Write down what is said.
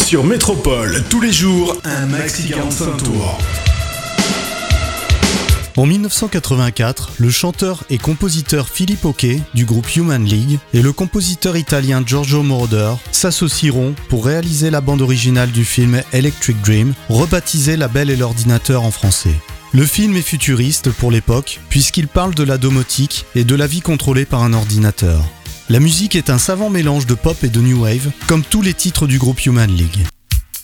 Sur Métropole, tous les jours, un maxi 45 tours. En 1984, le chanteur et compositeur Philippe Oquet du groupe Human League et le compositeur italien Giorgio Moroder s'associeront pour réaliser la bande originale du film Electric Dream, rebaptisé La Belle et l'Ordinateur en français. Le film est futuriste pour l'époque puisqu'il parle de la domotique et de la vie contrôlée par un ordinateur. La musique est un savant mélange de pop et de new wave, comme tous les titres du groupe Human League.